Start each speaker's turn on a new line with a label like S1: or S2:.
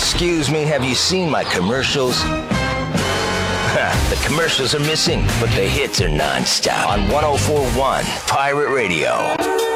S1: Excuse me, have you seen my commercials? The commercials are missing, but the hits are nonstop on 104.1 Pirate Radio.